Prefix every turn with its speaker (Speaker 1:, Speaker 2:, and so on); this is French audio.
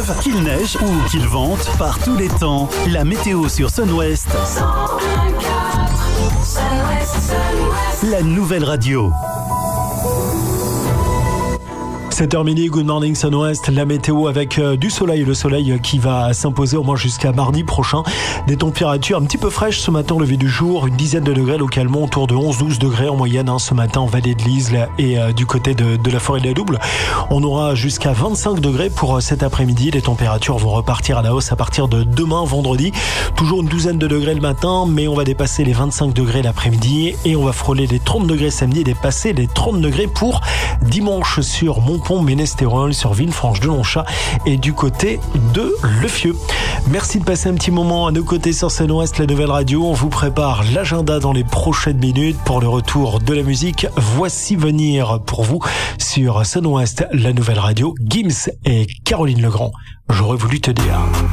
Speaker 1: pleuve, qu'il neige ou qu'il vente, par tous les temps, la météo sur Sun-Ouest. La nouvelle radio.
Speaker 2: 7h30, good morning Sun-Ouest, la météo avec du soleil, le soleil qui va s'imposer au moins jusqu'à mardi prochain. Des températures un petit peu fraîches ce matin au lever du jour, une dizaine de degrés localement, autour de 11-12 degrés en moyenne ce matin en vallée de l'Isle et du côté de la forêt de la Double. On aura jusqu'à 25 degrés pour cet après-midi. Les températures vont repartir à la hausse à partir de demain vendredi. Toujours une douzaine de degrés le matin, mais on va dépasser les 25 degrés l'après-midi et on va frôler les 30 degrés samedi et dépasser les 30 degrés pour dimanche sur Montpont-Ménestérol, sur Villefranche-de-Longchat et du côté de Lefieux. Merci de passer un petit moment à nos côtés sur Sun-Ouest, la nouvelle radio. On vous prépare l'agenda dans les prochaines minutes pour le retour de la musique. Voici venir pour vous sur Sun-Ouest, la nouvelle radio, Gims et Caroline Legrand. J'aurais voulu te dire...